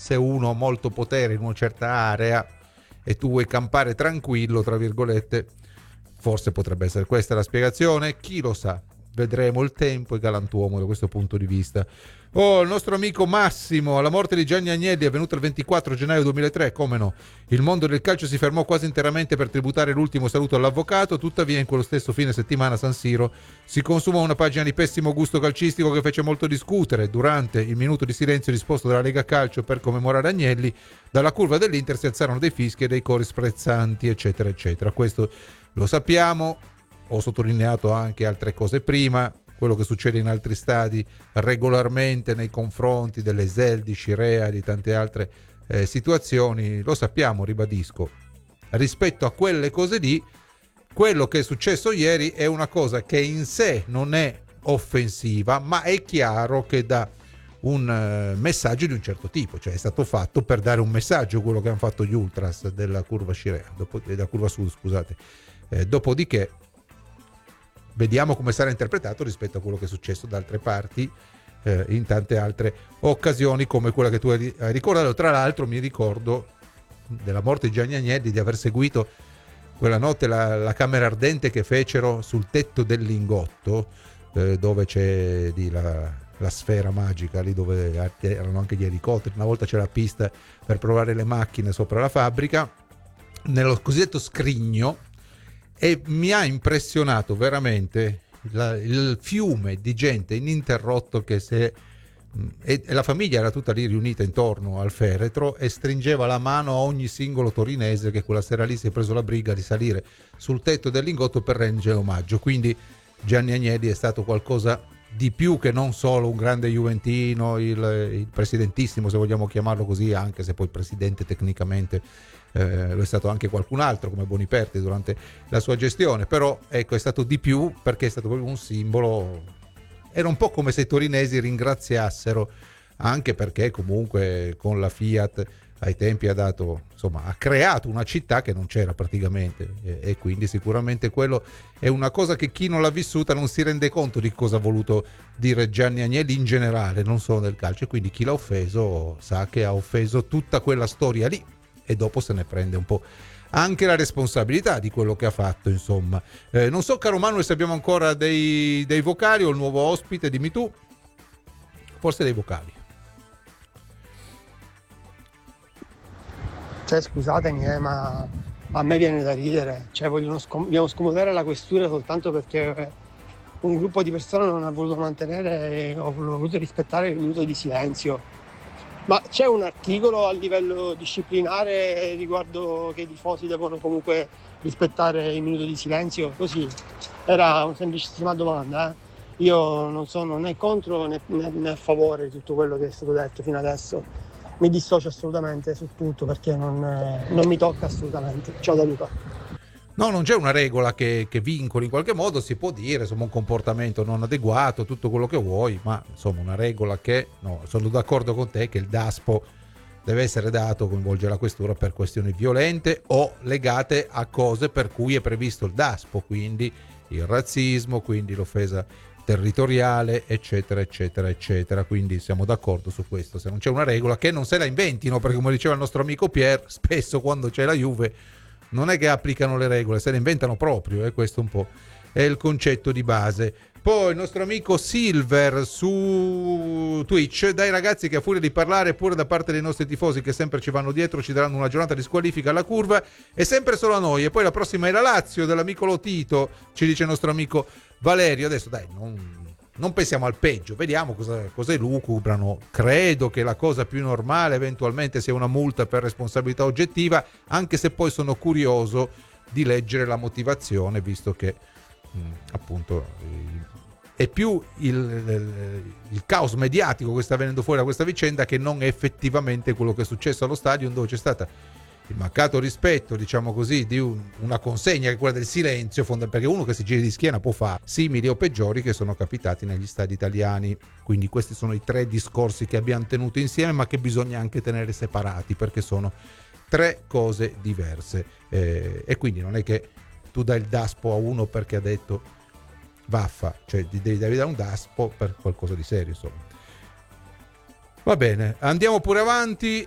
se uno ha molto potere in una certa area e tu vuoi campare tranquillo, tra virgolette, forse potrebbe essere questa la spiegazione, chi lo sa. Vedremo, il tempo è galantuomo da questo punto di vista. Oh, il nostro amico Massimo, la morte di Gianni Agnelli è avvenuta il 24 gennaio 2003, come no? Il mondo del calcio si fermò quasi interamente per tributare l'ultimo saluto all'avvocato, tuttavia in quello stesso fine settimana a San Siro si consumò una pagina di pessimo gusto calcistico che fece molto discutere. Durante il minuto di silenzio disposto dalla Lega Calcio per commemorare Agnelli, dalla curva dell'Inter si alzarono dei fischi e dei cori sprezzanti, eccetera, eccetera. Questo lo sappiamo. Ho sottolineato anche altre cose prima, quello che succede in altri stadi regolarmente nei confronti dell'Esel, di Scirea, di tante altre situazioni, lo sappiamo, ribadisco. Rispetto a quelle cose lì, quello che è successo ieri è una cosa che in sé non è offensiva, ma è chiaro che dà un messaggio di un certo tipo, cioè è stato fatto per dare un messaggio, quello che hanno fatto gli Ultras della curva Scirea, della curva Sud, scusate. Dopodiché vediamo come sarà interpretato rispetto a quello che è successo da altre parti in tante altre occasioni, come quella che tu hai ricordato. Tra l'altro mi ricordo della morte di Gianni Agnelli, di aver seguito quella notte la camera ardente che fecero sul tetto del Lingotto, dove c'è lì la sfera magica, lì dove erano anche gli elicotteri. Una volta c'era la pista per provare le macchine sopra la fabbrica, nello cosiddetto scrigno. E mi ha impressionato veramente il fiume di gente ininterrotto che e la famiglia era tutta lì riunita intorno al feretro e stringeva la mano a ogni singolo torinese che quella sera lì si è preso la briga di salire sul tetto del Lingotto per rendere omaggio. Quindi Gianni Agnelli è stato qualcosa di più che non solo un grande juventino, il presidentissimo, se vogliamo chiamarlo così, anche se poi presidente tecnicamente lo è stato anche qualcun altro come Boniperti durante la sua gestione, però ecco, è stato di più perché è stato proprio un simbolo. Era un po' come se i torinesi ringraziassero, anche perché comunque con la Fiat ai tempi ha creato una città che non c'era praticamente, e quindi sicuramente quello è una cosa che chi non l'ha vissuta non si rende conto di cosa ha voluto dire Gianni Agnelli in generale, non solo nel calcio, e quindi chi l'ha offeso sa che ha offeso tutta quella storia lì e dopo se ne prende un po' anche la responsabilità di quello che ha fatto, insomma. Non so, caro Manuel, se abbiamo ancora dei vocali o il nuovo ospite, dimmi tu. Forse dei vocali. Cioè, scusatemi, ma a me viene da ridere. Cioè, vogliono scomodare la questura soltanto perché un gruppo di persone non ha voluto mantenere o voluto rispettare il minuto di silenzio. Ma c'è un articolo a livello disciplinare riguardo che i tifosi devono comunque rispettare il minuto di silenzio? Così era una semplicissima domanda. Io non sono né contro né a favore di tutto quello che è stato detto fino adesso. Mi dissocio assolutamente su tutto perché non mi tocca assolutamente. Ciao da Luca. No, non c'è una regola che vincoli, in qualche modo si può dire, insomma, un comportamento non adeguato, tutto quello che vuoi, ma insomma una regola che, no, sono d'accordo con te che il DASPO deve essere dato, coinvolge la questura per questioni violente o legate a cose per cui è previsto il DASPO, quindi il razzismo, quindi l'offesa territoriale, eccetera, eccetera, eccetera. Quindi siamo d'accordo su questo. Se non c'è una regola, che non se la inventino, perché come diceva il nostro amico Pier, spesso quando c'è la Juve non è che applicano le regole, se le inventano proprio, e questo un po' è il concetto di base. Poi il nostro amico Silver su Twitch: dai ragazzi che a furia di parlare pure da parte dei nostri tifosi che sempre ci vanno dietro ci daranno una giornata di squalifica alla curva, e sempre solo a noi, e poi la prossima è la Lazio dell'amico Lotito, ci dice il nostro amico Valerio. Adesso dai, non pensiamo al peggio, vediamo cosa elucubrano. Credo che la cosa più normale eventualmente sia una multa per responsabilità oggettiva, anche se poi sono curioso di leggere la motivazione, visto che appunto è più il caos mediatico che sta venendo fuori da questa vicenda che non effettivamente quello che è successo allo stadio, dove c'è stata il mancato rispetto, diciamo così, di una consegna che è quella del silenzio, perché uno che si gira di schiena può fare simili o peggiori che sono capitati negli stadi italiani. Quindi questi sono i tre discorsi che abbiamo tenuto insieme, ma che bisogna anche tenere separati perché sono tre cose diverse, e quindi non è che tu dai il DASPO a uno perché ha detto vaffa, cioè devi dare un DASPO per qualcosa di serio, insomma. Va bene, andiamo pure avanti.